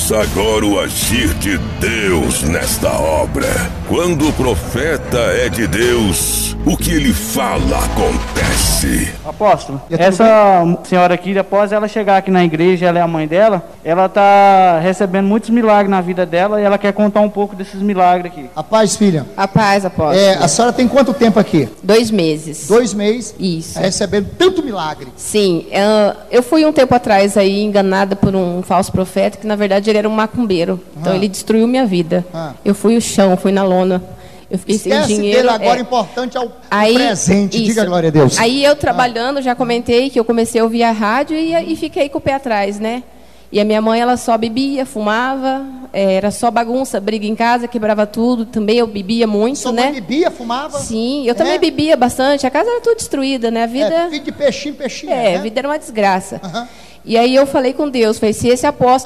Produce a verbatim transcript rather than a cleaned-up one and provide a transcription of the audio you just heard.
Ouça agora o agir de Deus nesta obra. Quando o profeta é de Deus, o que ele fala acontece. Apóstolo, essa senhora aqui, após ela chegar aqui na igreja, ela é a mãe dela, ela está recebendo muitos milagres na vida dela e ela quer contar um pouco desses milagres aqui. A paz, filha. A paz, apóstolo. É, a senhora tem quanto tempo aqui? Dois meses. Dois meses? Isso. Recebendo tanto milagre. Sim. Uh, eu fui um tempo atrás aí enganada por um falso profeta, que na verdade ele era um macumbeiro. Então ah. ele destruiu minha vida. Ah. Eu fui o chão, fui na lona. Eu fiquei Esquece sem dinheiro. Dele agora, é... importante é o aí, presente. isso. Diga glória a Deus. Aí eu trabalhando, já comentei que eu comecei a ouvir a rádio e, e fiquei com o pé atrás, né? E a minha mãe, ela só bebia, fumava, era só bagunça, briga em casa, quebrava tudo. Também eu bebia muito, Sua né? Mãe bebia, fumava? Sim, eu é? também bebia bastante. A casa era tudo destruída, né? A vida... É, filho de peixinho, peixinho. É, né? a vida era uma desgraça. Uhum. E aí eu falei com Deus, falei, se esse apóstolo